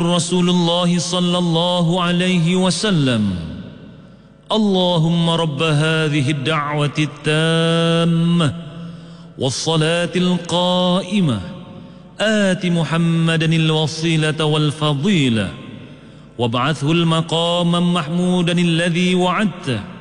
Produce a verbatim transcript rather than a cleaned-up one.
رسول الله صلى الله عليه وسلم. اللهم رب هذه الدعوة التامة والصلاة القائمة آت محمدا الوسيلة والفضيلة وابعثه المقاما محمودا الذي وعدته.